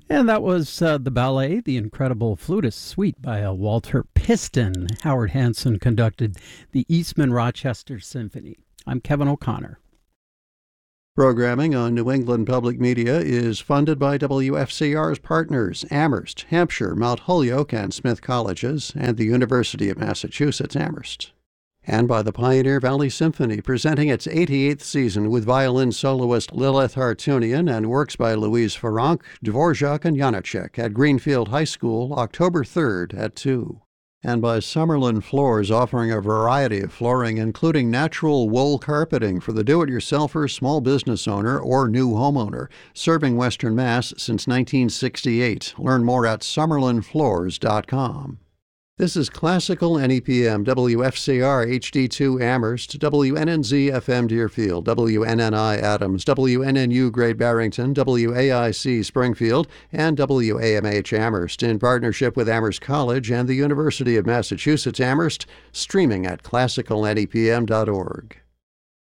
And that was the ballet, The Incredible Flutist Suite by Walter Piston. Howard Hanson conducted the Eastman Rochester Symphony. I'm Kevin O'Connor. Programming on New England Public Media is funded by WFCR's partners, Amherst, Hampshire, Mount Holyoke, and Smith Colleges, and the University of Massachusetts Amherst. And by the Pioneer Valley Symphony, presenting its 88th season with violin soloist Lilith Hartunian and works by Louise Farranc, Dvorak, and Janacek at Greenfield High School, October 3rd at 2. And by Summerlin Floors, offering a variety of flooring, including natural wool carpeting for the do-it-yourselfer, small business owner, or new homeowner, serving Western Mass since 1968. Learn more at summerlinfloors.com. This is Classical NEPM, WFCR HD2 Amherst, WNNZ FM Deerfield, WNNI Adams, WNNU Great Barrington, WAIC Springfield, and WAMH Amherst in partnership with Amherst College and the University of Massachusetts Amherst, streaming at classicalnepm.org.